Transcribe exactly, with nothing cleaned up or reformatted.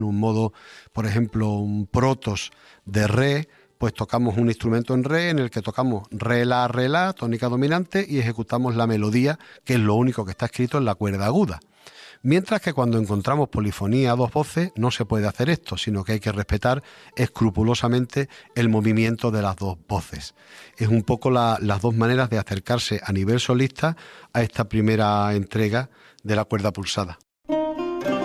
un modo, por ejemplo, un protos de re, pues tocamos un instrumento en re en el que tocamos re, la, re, la, tónica dominante y ejecutamos la melodía, que es lo único que está escrito en la cuerda aguda. Mientras que cuando encontramos polifonía a dos voces no se puede hacer esto, sino que hay que respetar escrupulosamente el movimiento de las dos voces. Es un poco la, las dos maneras de acercarse a nivel solista a esta primera entrega de la cuerda pulsada.